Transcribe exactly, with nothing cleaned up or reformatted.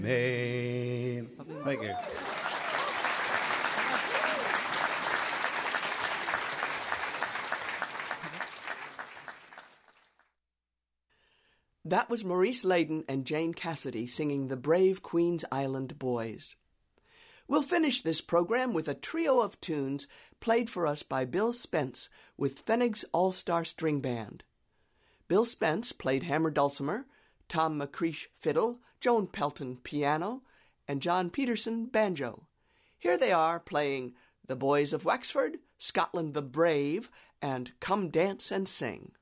Maine. Thank you. That was Maurice Layden and Jane Cassidy singing The Brave Queen's Island Boys. We'll finish this program with a trio of tunes played for us by Bill Spence with Pfennig's All-Star String Band. Bill Spence played hammer dulcimer, Tom McCreesh fiddle, Joan Pelton piano, and John Peterson banjo. Here they are playing The Boys of Wexford, Scotland the Brave, and Come Dance and Sing.